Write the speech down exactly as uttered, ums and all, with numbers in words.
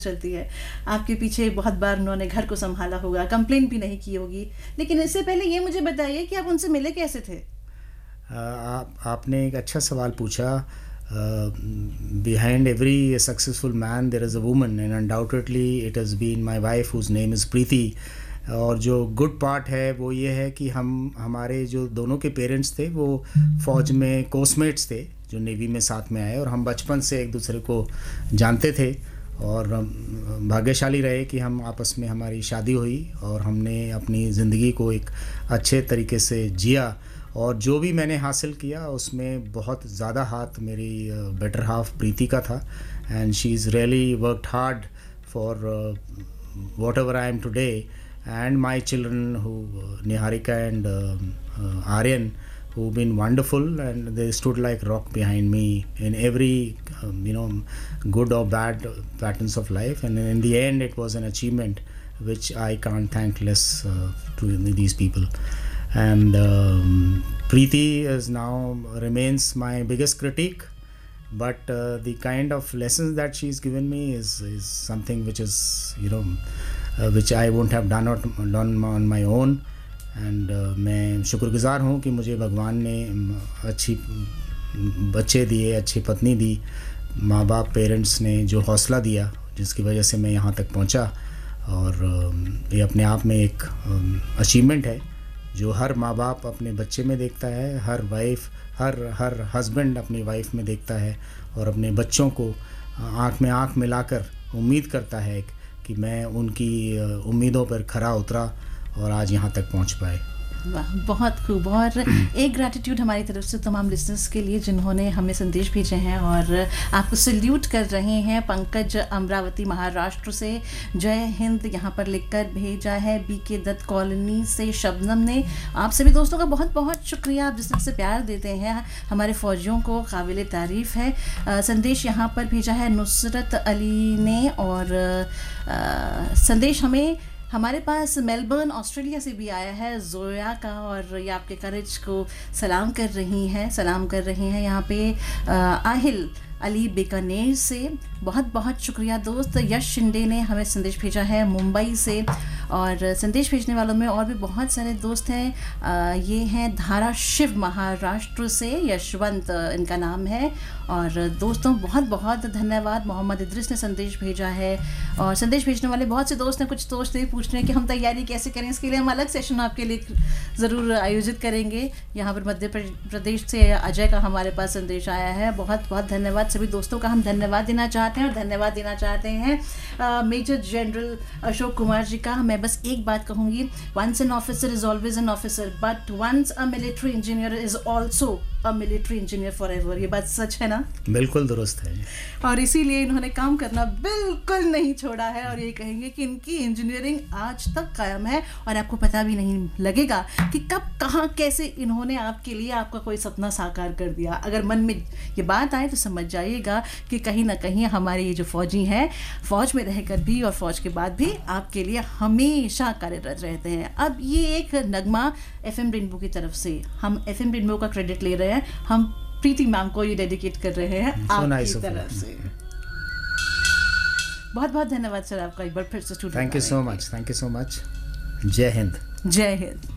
चलती है। आपके पीछे बहुत बार उन्होंने घर को संभाला होगा, कंप्लेंट भी नहीं की होगी, लेकिन इससे पहले ये मुझे बताइए कि आप उनसे मिले कैसे थे? आप आपने एक अच्छा सवाल पूछा। Behind every successful man there is a woman and undoubtedly it has been my wife whose name is प्रीति। और जो गुड पार्ट है वो ये है कि हम हमारे जो दोनों के पेरेंट्स थे वो फ़ौज में कोस्टमेट्स थे जो नेवी में साथ में आए, और हम बचपन से एक दूसरे को जानते थे और भाग्यशाली रहे कि हम आपस में हमारी शादी हुई और हमने अपनी ज़िंदगी को एक अच्छे तरीके से जिया। और जो भी मैंने हासिल किया उसमें बहुत ज़्यादा हाथ मेरी बेटर हाफ प्रीति का था, and she is really worked hard for what ever I am today, and my children who Niharika and Aryan who've been wonderful, and they stood like rock behind me in every um, you know good or bad patterns of life, and in the end it was an achievement which I can't thank less uh, to these people. And um, Preeti is now remains my biggest critique, but uh, the kind of lessons that she's given me is is something which is you know uh, which I won't have done on, done on my own. And uh, मैं शुक्रगुज़ार हूँ कि मुझे भगवान ने अच्छी बच्चे दिए, अच्छी पत्नी दी, माँ बाप पेरेंट्स ने जो हौसला दिया जिसकी वजह से मैं यहाँ तक पहुँचा। और uh, ये अपने आप में एक अचीवमेंट uh, है जो हर माँ बाप अपने बच्चे में देखता है, हर वाइफ हर हर हस्बैंड अपनी वाइफ में देखता है, और अपने बच्चों को आँख में आँख मिलाकर उम्मीद करता है कि मैं उनकी uh, उम्मीदों पर खरा उतरा और आज यहाँ तक पहुँच पाए। वाह, बहुत खूब। और एक ग्रैटिट्यूड हमारी तरफ से तमाम लिसनर्स के लिए जिन्होंने हमें संदेश भेजे हैं और आपको सल्यूट कर रहे हैं। पंकज अमरावती महाराष्ट्र से, जय हिंद यहाँ पर लिखकर भेजा है। बी के दत्त कॉलोनी से शबनम ने। आप सभी दोस्तों का बहुत बहुत शुक्रिया, आप जिस तरह से प्यार देते हैं हमारे फ़ौजियों को, काबिल तारीफ़ है। आ, संदेश यहाँ पर भेजा है नुसरत अली ने, और आ, संदेश हमें हमारे पास मेलबर्न ऑस्ट्रेलिया से भी आया है जोया का, और ये आपके करेज को सलाम कर रही हैं सलाम कर रही हैं यहाँ पे आहिल अली बीकानेर से। बहुत बहुत शुक्रिया दोस्त। यश शिंदे ने हमें संदेश भेजा है मुंबई से, और संदेश भेजने वालों में और भी बहुत सारे दोस्त हैं। आ, ये हैं धारा शिव महाराष्ट्र से, यशवंत इनका नाम है। और दोस्तों बहुत बहुत धन्यवाद। मोहम्मद इद्रिस ने संदेश भेजा है, और संदेश भेजने वाले बहुत से दोस्त हैं। कुछ दोस्त ये पूछ रहे हैं कि हम तैयारी कैसे करें, इसके लिए हम अलग सेशन आपके लिए ज़रूर आयोजित करेंगे। यहाँ पर मध्य प्रदेश से अजय का हमारे पास संदेश आया है। बहुत बहुत धन्यवाद। सभी दोस्तों का हम धन्यवाद देना चाहते हैं, और धन्यवाद देना चाहते हैं मेजर जनरल अशोक कुमार जी का। मैं बस एक बात कहूँगी, once an officer is always an officer, but once a military engineer is also a military engineer for ever. ये बात सच है ना? बिल्कुल दुरुस्त है। और इसीलिए इन्होंने काम करना बिल्कुल नहीं छोड़ा है, और ये कहेंगे कि इनकी इंजीनियरिंग आज तक कायम है, और आपको पता भी नहीं लगेगा कि कब कहाँ कैसे इन्होंने आपके लिए आपका कोई सपना साकार कर दिया। अगर मन में ये बात आए तो समझ जाइएगा कि कहीं ना कहीं हमारे ये जो फौजी हैं, फौज में रहकर भी और फौज के बाद भी आपके लिए हमेशा कार्यरत रहते हैं। अब ये एक नगमा एफ एम रेनबो की तरफ से, हम एफ एम रेनबो का क्रेडिट ले रहे हैं, हम प्रीति मैम को ये डेडिकेट कर रहे हैं so आपकी nice तरफ से। बहुत बहुत धन्यवाद सर आपका एक बार फिर से studio. Thank you so much, thank you so much. जय हिंद। जय हिंद।